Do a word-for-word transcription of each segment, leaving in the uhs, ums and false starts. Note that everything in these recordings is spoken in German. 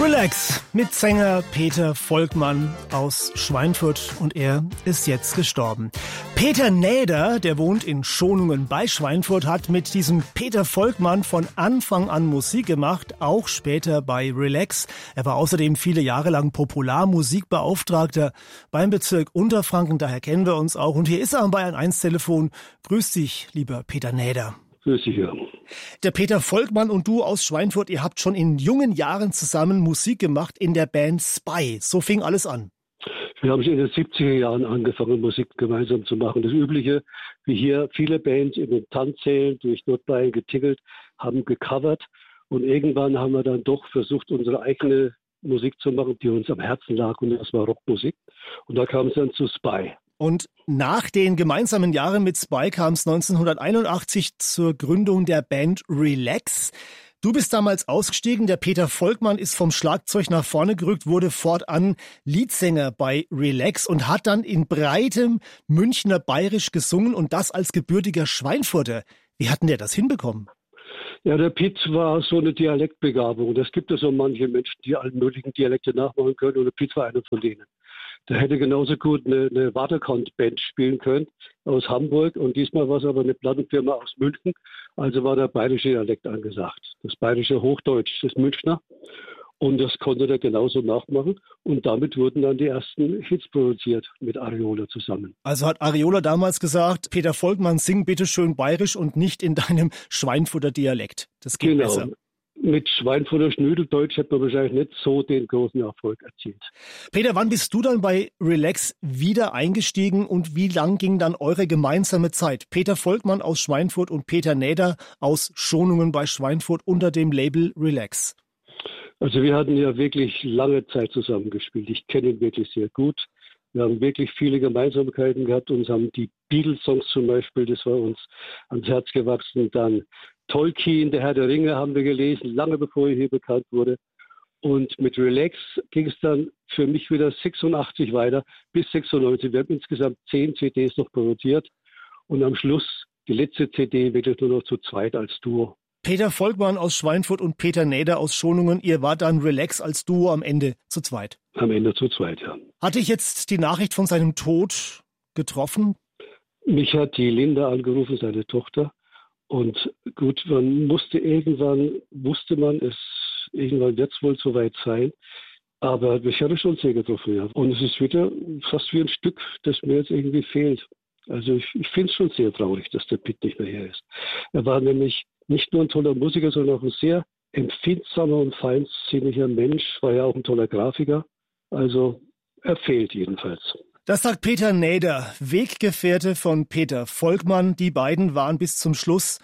Relax mit Sänger Peter Volkmann aus Schweinfurt und er ist jetzt gestorben. Peter Näder, der wohnt in Schonungen bei Schweinfurt, hat mit diesem Peter Volkmann von Anfang an Musik gemacht, auch später bei Relax. Er war außerdem viele Jahre lang Popularmusikbeauftragter beim Bezirk Unterfranken, daher kennen wir uns auch. Und hier ist er am Bayern eins Telefon. Grüß dich, lieber Peter Näder. Grüß dich, ja. Der Peter Volkmann und du aus Schweinfurt, ihr habt schon in jungen Jahren zusammen Musik gemacht in der Band Spy. So fing alles an. Wir haben schon in den siebziger Jahren angefangen, Musik gemeinsam zu machen. Das Übliche, wie hier viele Bands in den Tanzsälen durch Nordbayern getingelt, haben gecovert. Und irgendwann haben wir dann doch versucht, unsere eigene Musik zu machen, die uns am Herzen lag. Und das war Rockmusik. Und da kam es dann zu Spy. Und nach den gemeinsamen Jahren mit Spy kam es neunzehnhunderteinundachtzig zur Gründung der Band Relax. Du bist damals ausgestiegen, der Peter Volkmann ist vom Schlagzeug nach vorne gerückt, wurde fortan Leadsänger bei Relax und hat dann in breitem Münchner Bayerisch gesungen und das als gebürtiger Schweinfurter. Wie hat denn der das hinbekommen? Ja, der Piet war so eine Dialektbegabung. Das gibt es so manche Menschen, die alle möglichen Dialekte nachmachen können und der Piet war einer von denen. Der hätte genauso gut eine, eine Waterkant-Band spielen können aus Hamburg und diesmal war es aber eine Plattenfirma aus München, also war der bayerische Dialekt angesagt. Das bayerische Hochdeutsch, das Münchner und das konnte er genauso nachmachen und damit wurden dann die ersten Hits produziert mit Ariola zusammen. Also hat Ariola damals gesagt, Peter Volkmann, sing bitte schön bayerisch und nicht in deinem Schweinfurter Dialekt. Das geht genau. besser. Mit Schweinfurter Schnödeldeutsch hätte man wahrscheinlich nicht so den großen Erfolg erzielt. Peter, wann bist du dann bei Relax wieder eingestiegen und wie lang ging dann eure gemeinsame Zeit? Peter Volkmann aus Schweinfurt und Peter Näder aus Schonungen bei Schweinfurt unter dem Label Relax. Also wir hatten ja wirklich lange Zeit zusammengespielt. Ich kenne ihn wirklich sehr gut. Wir haben wirklich viele Gemeinsamkeiten gehabt. Uns haben die Beatles-Songs zum Beispiel, das war uns ans Herz gewachsen. Dann Tolkien, der Herr der Ringe, haben wir gelesen, lange bevor er hier bekannt wurde. Und mit Relax ging es dann für mich wieder sechsundachtzig weiter bis sechsundneunzig. Wir haben insgesamt zehn C Ds noch produziert und am Schluss die letzte C D wirklich nur noch zu zweit als Duo. Peter Volkmann aus Schweinfurt und Peter Näder aus Schonungen, ihr wart dann Relax als Duo am Ende zu zweit. Am Ende zu zweit, ja. Hatte ich jetzt die Nachricht von seinem Tod getroffen? Mich hat die Linda angerufen, seine Tochter. Und gut, man musste irgendwann, wusste man, es irgendwann wird es wohl soweit sein. Aber mich hat es schon sehr getroffen, ja. Und es ist wieder fast wie ein Stück, das mir jetzt irgendwie fehlt. Also ich, ich finde es schon sehr traurig, dass der Piet nicht mehr hier ist. Er war nämlich nicht nur ein toller Musiker, sondern auch ein sehr empfindsamer und feinsinniger Mensch, war ja auch ein toller Grafiker. Also er fehlt jedenfalls. Das sagt Peter Näder, Weggefährte von Peter Volkmann. Die beiden waren bis zum Schluss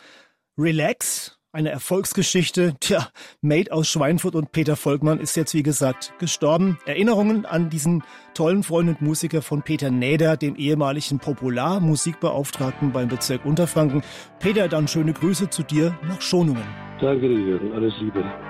Relax, eine Erfolgsgeschichte. Tja, Made aus Schweinfurt und Peter Volkmann ist jetzt, wie gesagt, gestorben. Erinnerungen an diesen tollen Freund und Musiker von Peter Näder, dem ehemaligen Popularmusikbeauftragten beim Bezirk Unterfranken. Peter, dann schöne Grüße zu dir nach Schonungen. Danke dir, Jürgen. Alles Liebe.